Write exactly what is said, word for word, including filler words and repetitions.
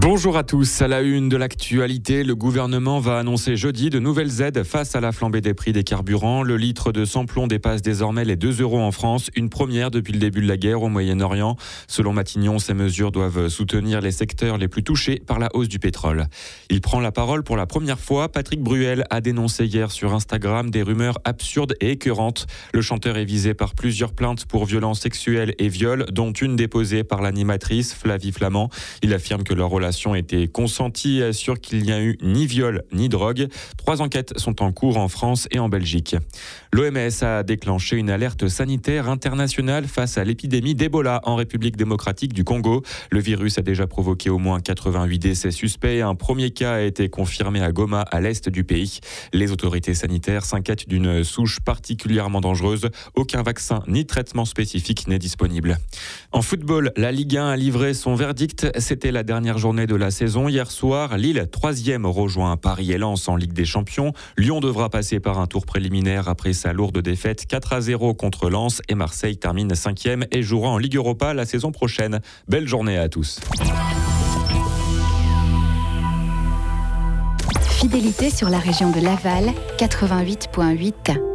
Bonjour à tous. À la une de l'actualité, le gouvernement va annoncer jeudi de nouvelles aides face à la flambée des prix des carburants. Le litre de sans-plomb dépasse désormais les deux euros en France, une première depuis le début de la guerre au Moyen-Orient. Selon Matignon, ces mesures doivent soutenir les secteurs les plus touchés par la hausse du pétrole. Il prend la parole pour la première fois. Patrick Bruel a dénoncé hier sur Instagram des rumeurs absurdes et écœurantes. Le chanteur est visé par plusieurs plaintes pour violences sexuelles et viols, dont une déposée par l'animatrice Flavie Flament. Il affirme que leur relation était consentie et assure qu'il n'y a eu ni viol ni drogue. Trois enquêtes sont en cours en France et en Belgique. L'O M S a déclenché une alerte sanitaire internationale face à l'épidémie d'Ebola en République démocratique du Congo. Le virus a déjà provoqué au moins quatre-vingt-huit décès suspects. Un premier cas a été confirmé à Goma, à l'est du pays. Les autorités sanitaires s'inquiètent d'une souche particulièrement dangereuse. Aucun vaccin ni traitement spécifique n'est disponible. En football, la Ligue un a livré son verdict. C'était la dernière journée de la saison. Hier soir, Lille, troisième, rejoint Paris et Lens en Ligue des Champions. Lyon devra passer par un tour préliminaire après sa lourde défaite quatre à zéro contre Lens et Marseille termine cinquième et jouera en Ligue Europa la saison prochaine. Belle journée à tous. Fidélité sur la région de Laval, quatre-vingt-huit virgule huit.